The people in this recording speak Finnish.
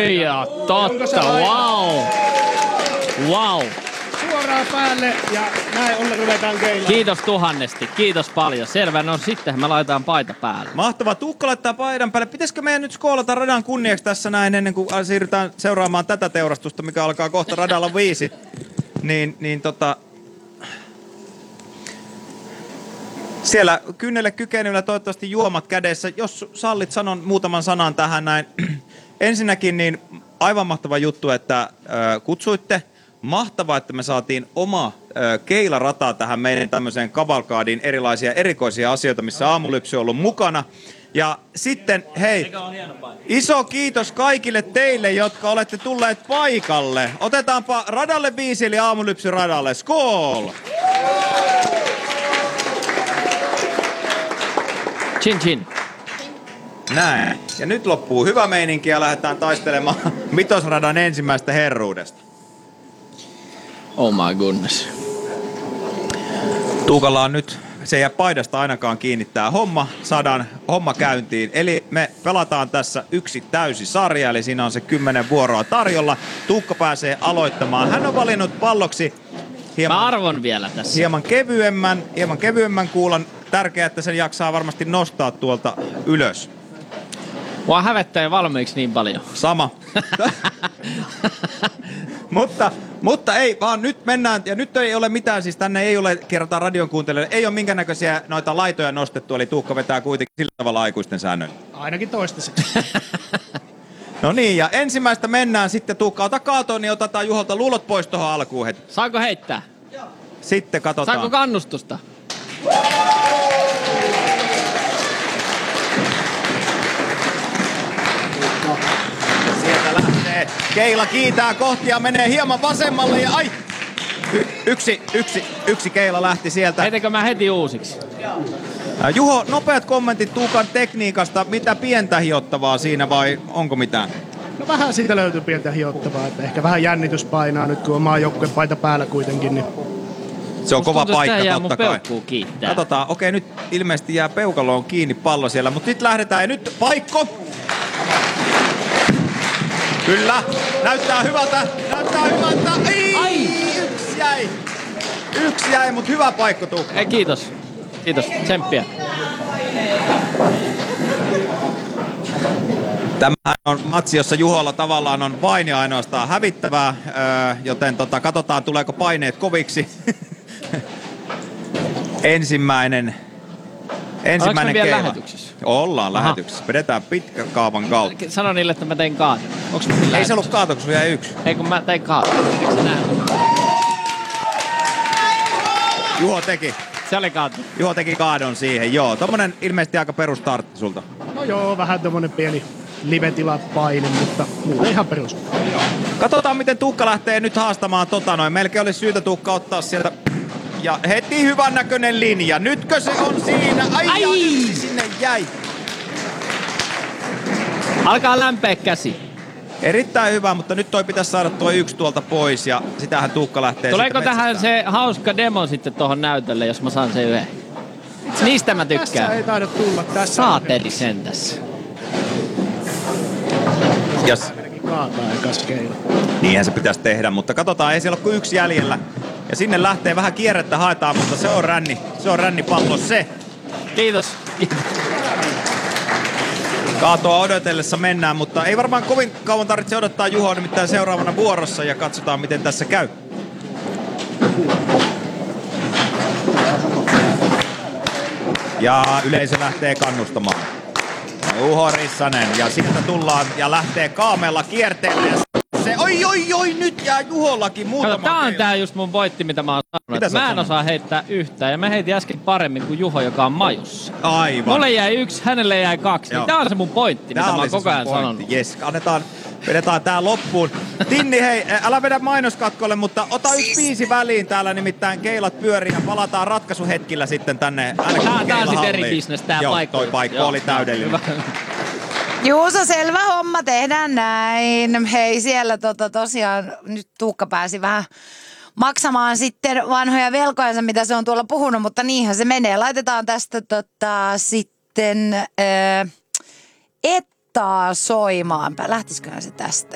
Oi ja totta, wow. Suoraan päälle ja näin ollen ruvetaan keilaan. Kiitos tuhannesti, kiitos paljon. Selvä, no sittenhän me laitetaan paita päälle. Mahtavaa, Tuukka laittaa paidan päälle. Pitäisikö meidän nyt skoolata radan kunniaksi tässä näin ennen kuin siirrytään seuraamaan tätä teurastusta, mikä alkaa kohta radalla 5. Siellä kynnelle kykenevällä toivottavasti juomat kädessä. Jos sallit, sanon muutaman sanan tähän näin. Ensinnäkin niin aivan mahtava juttu, että kutsuitte. Mahtavaa, että me saatiin oma keilarata tähän meidän tämmöiseen kavalkaadiin, erilaisia erikoisia asioita, missä Aamulypsy on ollut mukana. Ja sitten, hei, iso kiitos kaikille teille, jotka olette tulleet paikalle. Otetaanpa radalle 5 eli Aamulypsy radalle. Skål! Chin chin. Näin. Ja nyt loppuu hyvä meininki ja lähdetään taistelemaan mitosradan ensimmäistä herruudesta. Oh my goodness. Tuukalla on nyt, se ei jää paidasta ainakaan kiinnittää saadaan homma käyntiin. Eli me pelataan tässä yksi täysi sarja, eli siinä on se 10 vuoroa tarjolla. Tuukka pääsee aloittamaan. Hän on valinnut palloksi mä arvon vielä tässä. Hieman kevyemmän kuulan. Tärkeää, että sen jaksaa varmasti nostaa tuolta ylös. Mua hävettää jo valmiiksi niin paljon. Sama. Mutta ei, vaan nyt mennään, ja nyt ei ole mitään, siis tänne ei ole, kerrotaan radion kuuntelijoille, ei ole minkäännäköisiä noita laitoja nostettu, eli Tuukka vetää kuitenkin sillä tavalla aikuisten säännöillä. Ainakin toistaiseksi. No niin, ja ensimmäistä mennään sitten, Tuukka, ota kaatoon, niin otetaan Juholta luulot pois tuohon alkuun heti. Saanko heittää? Sitten katsotaan. Saanko kannustusta? Sieltä lähtee. Keila kiitää kohti ja menee hieman vasemmalle ja ai! Yksi Keila lähti sieltä. Heitäkö mä heti uusiksi? Juho, nopeat kommentit Tuukan tekniikasta. Mitä pientä hiottavaa siinä vai onko mitään? No vähän siitä löytyy pientä hiottavaa, että ehkä vähän jännitys painaa nyt kun on maajoukkueen paita päällä kuitenkin. Niin. Se on kova paikka totta kai. Kiittää. Katsotaan, okei nyt ilmeisesti jää peukaloon kiinni pallo siellä, mutta nyt lähdetään ja nyt paikko! Kyllä, näyttää hyvältä. Ai! Yksi jäi, mutta hyvä paikko Tuukka. Ei, kiitos, tsemppiä. Tämähän on matsi, jossa Juholla tavallaan on vain ja ainoastaan hävittävää, joten katsotaan tuleeko paineet koviksi. Ensimmäinen vielä lähetyksessä? Ollaan lähetyksessä. Vedetään pitkän kaavan kautta. Sano niille, että mä tein kaadon. Ei se ollut kaato, kun sulla jäi yksi. Ei kun mä tein kaadon. Eikö sä nähnyt? Juho teki. Se oli kaato. Juho teki kaadon siihen, joo. Tommonen ilmeisesti aika perustartti sulta. No joo, vähän tommonen pieni live-tilapaine, mutta muuten ihan perus. Katsotaan, miten Tuukka lähtee nyt haastamaan noin. Melkein olisi syytä Tuukka ottaa sieltä. Ja heti hyvän näköinen linja. Nytkö se on siinä? Ai! Ja yksi sinne jäi. Alkaa lämpeä käsi. Erittäin hyvä, mutta nyt toi pitäisi saada tuo yksi tuolta pois ja sitähän Tuukka lähtee. Tuleeko tähän se hauska demo sitten tuohon näytölle, jos mä saan sen yhden? Niistä mä tykkään. Tässä ei taida tulla. Tässä saateri sentäs. Jos kaataa ekas Keila. Niinhän se pitäisi tehdä, mutta katsotaan, ei siellä ole kuin yksi jäljellä. Ja sinne lähtee vähän kierrettä haetaan, mutta se on rännipallo se. Kiitos. Kaatoa odotellessa mennään, mutta ei varmaan kovin kauan tarvitse odottaa Juhoa nimittäin seuraavana vuorossa ja katsotaan miten tässä käy. Ja yleisö lähtee kannustamaan. Juho Rissanen ja sieltä tullaan ja lähtee kaamella kierteelle. Se, oi, nyt jää Juhollakin muutama. Tää on tää just mun voitti, mitä mä oon sanonut. Mä en osaa heittää yhtään ja mä heitin äsken paremmin kuin Juho, joka on majussa. Aivan. Mulle jäi yksi, hänelle jäi kaksi. Niin tää on se mun pointti, mitä mä oon koko ajan sanonut. Jes, vedetään tää loppuun. Tinni, hei, älä vedä mainoskatkolle, mutta ota yksi biisi väliin täällä, nimittäin keilat pyörii ja palataan ratkaisuhetkillä sitten tänne. Tää on sit eri bisnes, tää paikka. Toi paikka oli täydellinen. Juuso, selvä homma, tehdään näin. Hei, siellä tosiaan nyt Tuukka pääsi vähän maksamaan sitten vanhoja velkojansa, mitä se on tuolla puhunut, mutta niinhän se menee. Laitetaan tästä sitten Ettaa soimaan. Lähtisiköhän se tästä?